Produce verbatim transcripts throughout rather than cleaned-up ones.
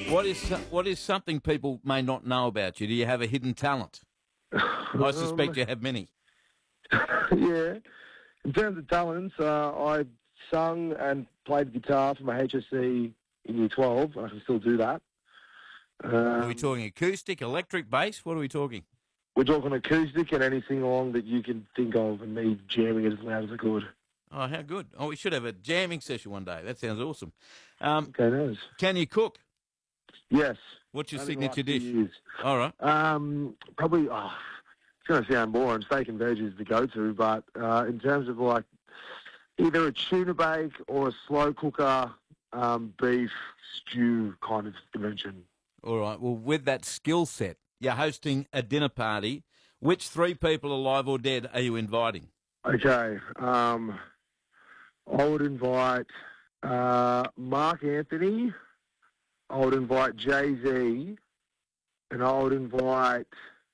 What is what is something people may not know about you? Do you have a hidden talent? I suspect Um, you have many. yeah. In terms of talents, uh, I sung and played guitar for my H S C in year twelve. I can still do that. Um, Are we talking acoustic, electric, bass? What are we talking? We're talking acoustic and anything along that you can think of, and me jamming it as loud as I could. Oh, how good. Oh, we should have a jamming session one day. That sounds awesome. Um, Okay, nice. can you cook? Yes. What's your Only the signature last few dish? years. All right. Um, probably, oh, it's going to sound boring. Steak and veg is the go-to, but uh, in terms of like either a tuna bake or a slow cooker um, beef stew kind of invention. All right. Well, with that skill set, you're hosting a dinner party. Which three people, alive or dead, are you inviting? Okay. Um, I would invite uh, Mark Anthony. I would invite Jay-Z. And I would invite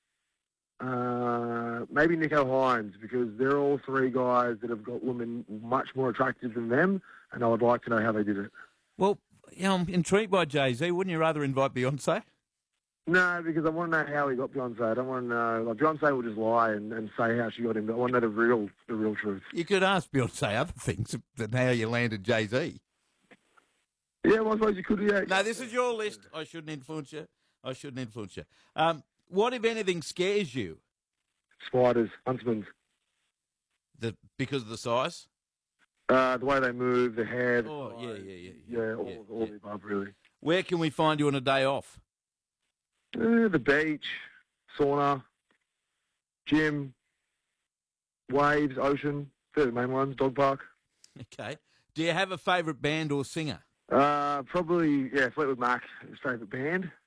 uh, maybe Nico Hines, because they're all three guys that have got women much more attractive than them, and I would like to know how they did it. Well, you know, I'm intrigued by Jay-Z. Wouldn't you rather invite Beyonce? No, because I want to know how he got Beyonce. I don't want to know. Like, Beyonce will just lie and, and say how she got him, but I want to know the real, the real truth. You could ask Beyonce other things than how you landed Jay-Z. Yeah, well, I suppose you could. Yeah. No, this is your list. I shouldn't influence you. I shouldn't influence you. Um, what, if anything, scares you? Spiders, huntsmen. The because of the size? Uh, the way they move, the hair. The Oh, size, yeah, yeah, yeah. Yeah, all, yeah, all yeah. the above, really. Where can we find you on a day off? Uh, the beach, sauna, gym, waves, ocean. They're the main ones. Dog park. Okay. Do you have a favourite band or singer? Uh, probably, yeah, Fleetwood Mac, his favourite band.